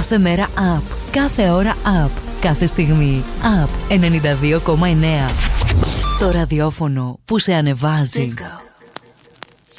Κάθε μέρα up. Κάθε ώρα up. Κάθε στιγμή up. 92,9. Το ραδιόφωνο που σε ανεβάζει. Disco.